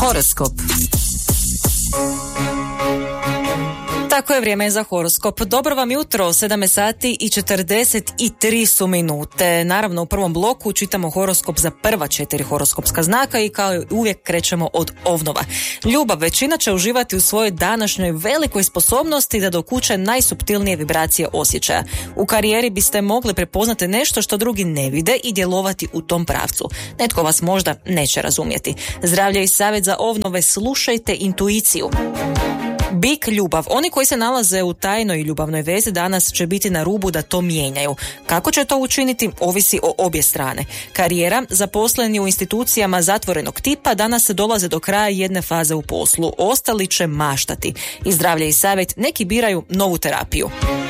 Horoskop. Tako je, vrijeme za horoskop. Dobro vam jutro, 7 sati i 43 su minute. Naravno, u prvom bloku čitamo horoskop za prva 4 horoskopska znaka i kao uvijek krećemo od ovnova. Ljubav, većina će uživati u svojoj današnjoj velikoj sposobnosti da dokuče najsuptilnije vibracije osjećaja. U karijeri biste mogli prepoznati nešto što drugi ne vide i djelovati u tom pravcu. Netko vas možda neće razumjeti. Zdravlje i savjet za ovnove, slušajte intuiciju. Bik, ljubav. Oni koji se nalaze u tajnoj ljubavnoj vezi danas će biti na rubu da to mijenjaju. Kako će to učiniti, ovisi o obje strane. Karijera, zaposleni u institucijama zatvorenog tipa danas se dolaze do kraja jedne faze u poslu. Ostali će maštati. I zdravlje i savjet, neki biraju novu terapiju.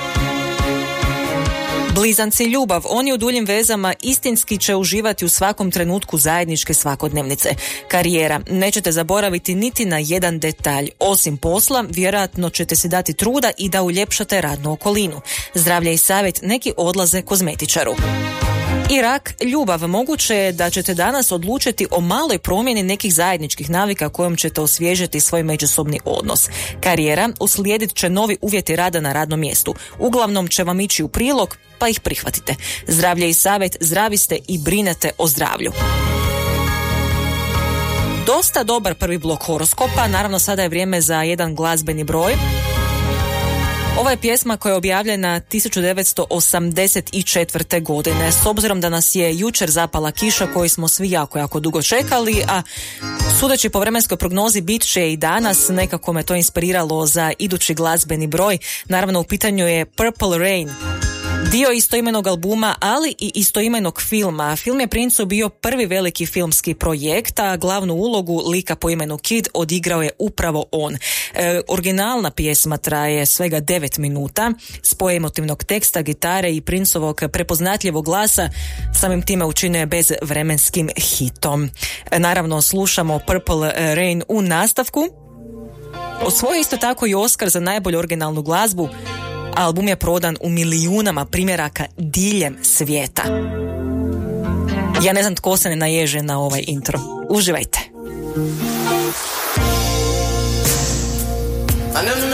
Blizanci, ljubav. Oni u duljim vezama istinski će uživati u svakom trenutku zajedničke svakodnevnice. Karijera. Nećete zaboraviti niti na jedan detalj. Osim posla, vjerojatno ćete si dati truda i da uljepšate radnu okolinu. Zdravlje i savjet, neki odlaze kozmetičaru. I rak, ljubav. Moguće je da ćete danas odlučiti o maloj promjeni nekih zajedničkih navika kojom ćete osvježiti svoj međusobni odnos. Karijera, uslijedit će novi uvjeti rada na radnom mjestu. Uglavnom će vam ići u prilog, pa ih prihvatite. Zdravlje i savjet, zdravi ste i brinete o zdravlju. Dosta dobar prvi blok horoskopa, naravno sada je vrijeme za jedan glazbeni broj. Ova je pjesma koja je objavljena 1984. godine. S obzirom da nas je jučer zapala kiša koju smo svi jako dugo čekali, a sudeći po vremenskoj prognozi bit će i danas, nekako me to inspiriralo za idući glazbeni broj. Naravno, u pitanju je Purple Rain, dio istoimenog albuma, ali i istoimenog filma. Film je Princu bio prvi veliki filmski projekt, a glavnu ulogu lika po imenu Kid odigrao je upravo on. Originalna pjesma traje svega 9 minuta, spoj emotivnog teksta, gitare i Princovog prepoznatljivog glasa samim time učinio bezvremenskim hitom. Naravno, slušamo Purple Rain u nastavku. Osvojio isto tako i Oscar za najbolju originalnu glazbu. Album je prodan u milijunama primjeraka diljem svijeta. Ja ne znam tko se ne naježe na ovaj intro. Uživajte.